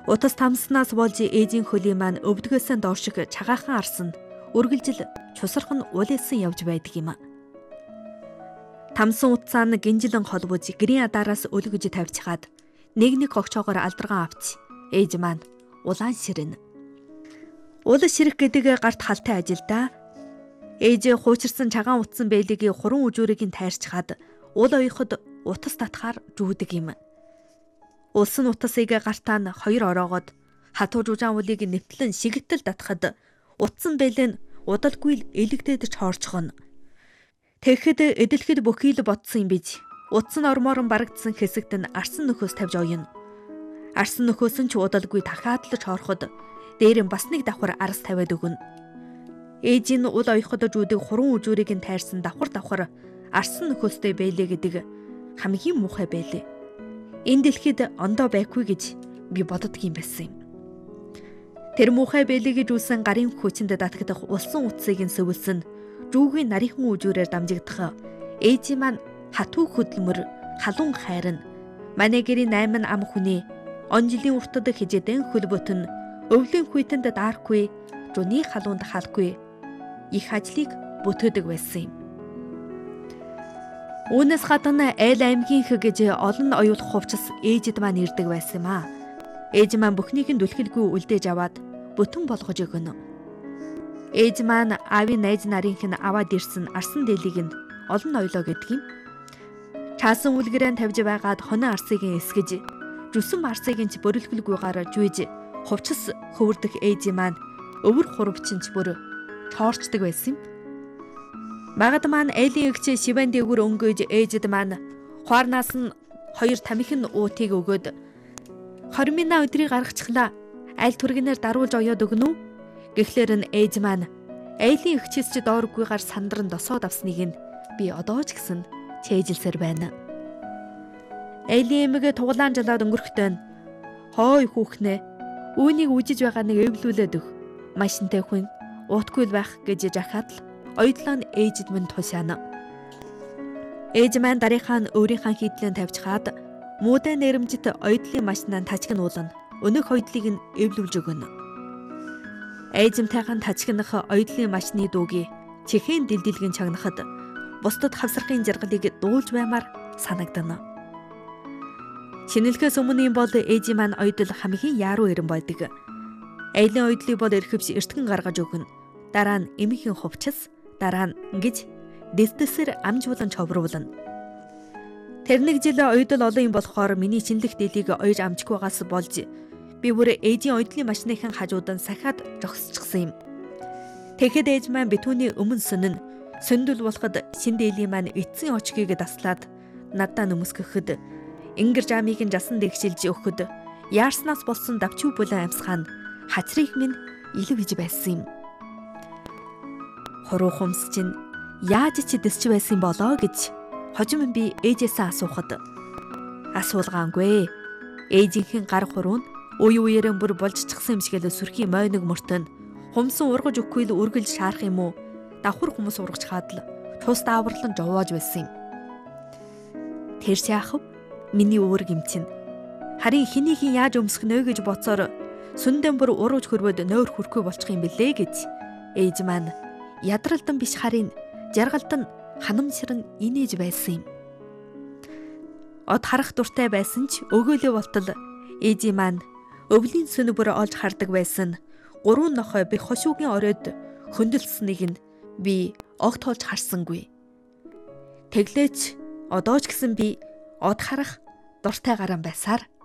Утас тамснаас болж ээжийн хөлийн маань өвдгөөсөн доор шиг чагаахан арсан үргэлжил чусархан улээсэн явж байдаг юм. Тамсан утсаа нь гинжилэн холбож гэрийн адаараас өлгөж тавьчихад нэг огчоогоор алдаргаан авч ээж маань улаан ширнэ. Ул ширэх гэдэг гарт халтай ажилдаа ээж хуучирсан чагаан утсан бэлийг хуран үжүүрийг тайрчхад ул оёход утас татхаар жүүдэг юм. Улсын утасыг гартаа нь хоёр ороогоод хатуу жужаан улыг нэвтлэн шигтэл татхад утсан бэлэн удалгүй л элэгдээд чоорчхон. Тэгэхэд эдэлхэд бүхий л ботсон юм бич. Утсан ормоорон барагдсан хэсэгт нь арсан нөхөөс тавьж ойно. Арсан нөхөөс нь ч удалгүй дахиад л чоороход дээр нь бас нэг давхар арас тавиад өгнө. Ээж нь ул оёход жүүдэг хуран үжүүрийг нь тайрсан давхар арсан нөхөөстэй байлээ гэдэг хамгийн муухай байлээ. Энэ дэлхийд ондоо байхгүй гэж би боддгийм байсан юм. Тэр муухай байлээ гэж үлсэн гарын хүчинд татагдах улсан утсыг нь сөвлсөн жүүгийн нарийнхан үжүүрээр дамжигдах ээж маань хатуу хөдөлмөр халуун хайрна. Манай гэрийн 8 ам хүний он жилийн уртад хижээдэн хөлбөтөн өвлийн хүйтэнд даархгүй жуны халуунд халахгүй их ажлыг бүтээдэг байсан юм. Үүнээс гадна айл аймгийн гэж олон оюулах хувцас ээжэд маань ирдэг байсан юм аа. Ээж маань бүхнийг нь дүлхэлгүй үлдээж аваад бүтэн болгож өгнө. Ээж маань аавын найз нарынх нь аваад ирсэн арсан дээлийг нь олон ойлоо гэдэг юм. Чаасан үлгэрэн тавьж байгаад хонин арсыг нь эсгэж, жүсэн арсыг нь ч бөрөлхөлгүйгээр жүйж, хувцас хөвөрдөх ээж маань өвөр хурвчинч бүр тоорчдаг байсан юм. Багад маань айлын эгч шивэн дээгүр өнгөж ээжэд маань хуарнаас нь 2 тамхин уутыг өгөөд 20 минут өдрийг гаргачихлаа. Айл түргэнээр даруулж оёод өгнө үү? Гэхлээр нь ээж маань айлын эгчээс ч дооргүйгээр сандран досоод авсныг нь би одоо ч гэсэн чэйжилсээр байна. Айлын эмэгэ туглаан жалаад өнгөрөхтөө хой хүүхнээ үүнийг үжиж байгаа нэг эвлүүлээд өг. Машинтай хүн уутгүй л байх гэж жахаад л ойдлоо нь ээжэд минь тушаана. Ээж маань дарийнхаа нь өөрийнхөө хийдлэн тавьчихад муудай нэрэмжит ойдлын машинаа тачгнуулна. Өнөөх ойдлыг нь эвлүүлж өгнө. Ээжимтэйхэн тачгнах ойдлын машины дүүгийн чихэн дэлдэлгэн чагнахад бусдад хавсрахын жаргалыг дуулж баймаар санагдана. Шинэлгээс өмнө бол ээжийн маань ойдол хамгийн яруу эрен байдаг. Айлын ойдлыг бол эрхэвч эртгэн гаргаж өгнө. Дараа нь эмхийн хувцас, дараа нь ингэж дэсдэсээр амжуулан човруулна. Тэр нэг жил ойдол олон юм болохоор миний шинэлэх дэлийг ойж амжихгүйгаас болж би бүр ээжийн ойдлын машиныхан хажуудан сахиад жогсчихсан юм. Тэгэхэд ээж маань битүүний өмнө сөндөл болоход шин дээлийн маань эцсийн очгийг таслаад надаа нөмсгөхөд ингэр жамыг нь жасан дэгшилж өгөхөд яарснаас болсон давчуу булан амьсгаан хачрыг минь илвэж байсан юм. Хуруу хумс чинь яаж ч дэсч байсан болоо гэж хожим би ээжээсээ асуухад асуулгаангүй. Ээжийнхэн гар хуруу нь үе үеэрэн бүр болжчихсан юм шигэлээ сүрхийн мойног мөртөн хумсан ургаж өгөхгүй л үргэлж шаарах юм уу? Давхар хүмүүс ургаж хаад л тус дааварлан жовоож байсан юм. Тэр яахав? Миний өөр гимчин. Харин хэнийхин яаж өмсгнө гэж боцоор сүндэн бүр урууж хөрвöd нойр хүрхгүй болчих юм бэлээ гэж ээж маань ядралдан биш харин жаргалдан ханамшран инээж байсан юм. Од харах дуртай байсан ч өгөөлөө болтол ээжийн маань өвлийн сүн бүр олж хардаг байсан 3 нохой би хошуугийн оройд хөндлөснийг нь би огт олж харсангүй. Тэглээч одоо ч гэсэн би од харах дуртай гараан байсаар